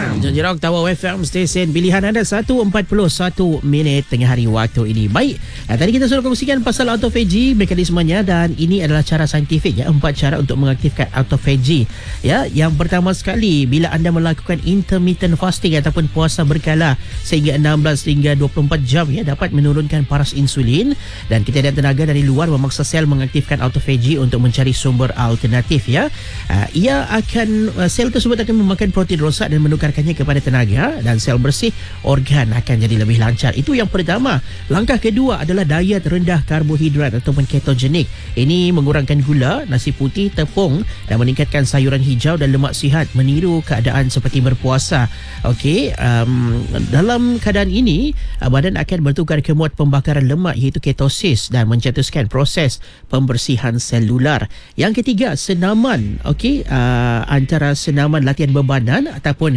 Janji Rock Tawau FM, stesen pilihan anda 1:41 minit tengah hari waktu ini. Baik, tadi kita sudah kongsikan pasal autophagy, mekanismenya, dan ini adalah cara saintifik ya, 4 cara untuk mengaktifkan autophagy. Ya, yang pertama sekali, bila anda melakukan intermittent fasting ataupun puasa berkala sehingga 16 hingga 24 jam ya, dapat menurunkan paras insulin dan kita ada tenaga dari luar memaksa sel mengaktifkan autophagy untuk mencari sumber alternatif ya. Ia akan sel tersebut akan memakan protein rosak dan menukarkannya kepada tenaga, dan sel bersih organ akan jadi lebih lancar. Itu yang pertama. Langkah kedua adalah diet rendah karbohidrat ataupun ketogenik. Ini mengurangkan gula, nasi putih, tepung dan meningkatkan sayuran hijau dan lemak sihat, meniru keadaan seperti berpuasa. Okey, dalam keadaan ini badan akan bertukar ke muat pembakaran lemak iaitu ketosis dan mencetuskan proses pembersihan selular. Yang ketiga, senaman. Okey, antara senaman latihan bebanan ataupun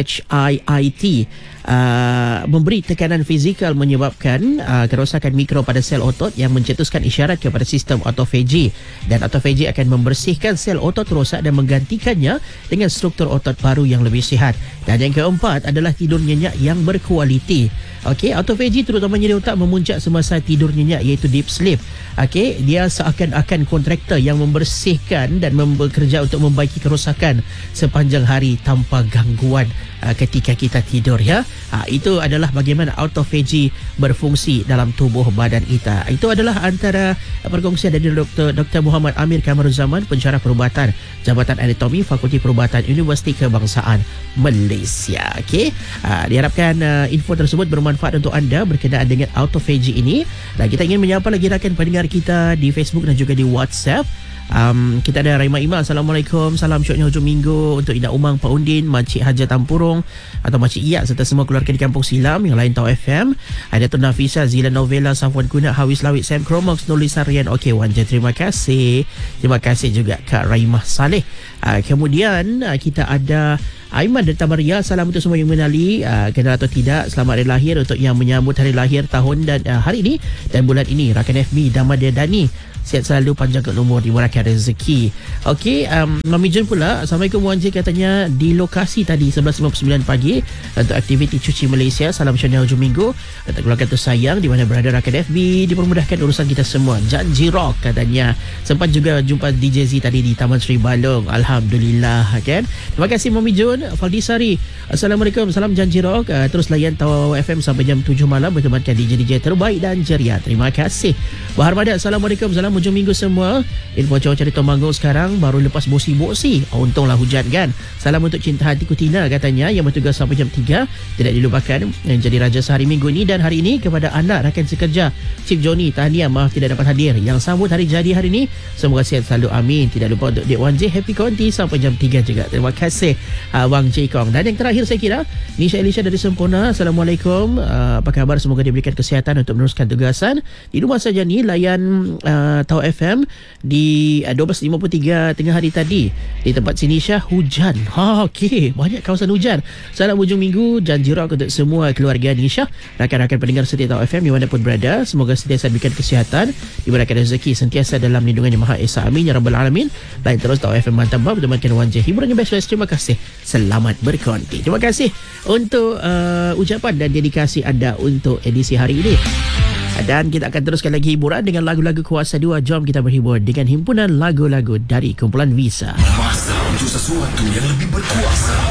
HIIT, memberi tekanan fizikal menyebabkan kerosakan mikro pada sel otot yang mencetuskan isyarat kepada sistem autophagy, dan autophagy akan membersihkan sel otot rosak dan menggantikannya dengan struktur otot baru yang lebih sihat. Dan yang keempat adalah tidur nyenyak yang berkualiti. Okey, autophagy terutama nyeri otak memuncak semasa tidur nyenyak iaitu deep sleep. Okey, dia seakan-akan kontraktor yang membersihkan dan bekerja untuk membaiki kerosakan sepanjang hari tanpa gangguan ketika kita tidur ya. Itu adalah bagaimana autophagy berfungsi dalam tubuh badan kita. Itu adalah antara perkongsian dari Dr. Muhammad Amir Kamaruzaman, pensyarah perubatan, Jabatan Anatomi, Fakulti Perubatan, Universiti Kebangsaan Malaysia. Okey, diharapkan info tersebut bermanfaat untuk anda berkenaan dengan autophagy ini. Dan kita ingin menyapa lagi rakan pendengar kita di Facebook dan juga di WhatsApp. Kita ada Raima Imal. Assalamualaikum, salam syoknya hujung minggu untuk Ina Umang, Pak Undin, Makcik Haja Tampurong atau Makcik Iyak serta semua keluarga di Kampung Silam yang lain tahu FM. Ada Tun Nafisa, Zila Novela, Safwan Kunat, Hawis Lawit, Sam Cromox, Nulis Sarian. Okey, Wanja, terima kasih. Terima kasih juga Kak Raimah Saleh. Kemudian kita ada Aiman dari Tamaria. Salam untuk semua yang mengenali kenal atau tidak, selamat hari lahir untuk yang menyambut hari lahir tahun dan hari ini dan bulan ini. Rakan FB Damadia Dani, sihat selalu, panjangkan umur, dimurahkan rezeki. Okey, Mami Jun pula, Assalamualaikum Wan J, katanya di lokasi tadi 11.59 pagi untuk aktiviti cuci Malaysia. Salam syariah hujung minggu untuk keluarga tersayang di mana berada rakan FB, dipermudahkan urusan kita semua. Janji Rock katanya. Sempat juga jumpa DJ Z tadi di Taman Sri Balong. Alhamdulillah kan. Terima kasih Mami Jun. Faldisari, Assalamualaikum, salam Janji Rock. Terus layan Tawau FM sampai jam 7 malam bertemankan DJ-DJ terbaik dan ceria. Terima kasih. Bahar Madat, Assalamualaikum, salam hujung minggu semua. Info cuaca di Temanggung sekarang baru lepas bosi-bosi. Untunglah hujan kan. Salam untuk cinta hatiku Tina katanya yang bertugas sampai jam 3. Tidak dilupakan yang jadi raja sehari minggu ini dan hari ini kepada anak rakan sekerja Cik Johnny, tahniah, maaf tidak dapat hadir. Yang sambut hari jadi hari ini, semoga sihat selalu, amin. Tidak lupa untuk Dek Wan J, happy konti sampai jam 3 juga. Terima kasih Wang J Kong. Dan yang terakhir saya kira Nisha Elisha dari Sempurna. Assalamualaikum, apa khabar? Semoga diberikan kesihatan untuk meneruskan tugasan di rumah saja ni. Layan Tau FM di 12.53 tengah hari tadi. Di tempat Sinisha hujan. Okey, banyak kawasan hujan. Salam hujung minggu, Janji Rock untuk semua keluarga Nisha, rakan-rakan pendengar setia Tau FM dimanapun berada. Semoga sentiasa diberikan kesihatan, diberikan rezeki sentiasa dalam lindungan Yang Maha Esa, amin ya rabbal alamin. Lain terus Tau FM mantap bertemankan Wan J, hiburan yang best. Terima kasih, selamat berkonti. Terima kasih untuk ucapan dan dedikasi anda untuk edisi hari ini. Dan kita akan teruskan lagi hiburan dengan lagu-lagu Kuasa 2. Jom kita berhibur dengan himpunan lagu-lagu dari kumpulan Visa. Masa untuk sesuatu yang lebih berkuasa.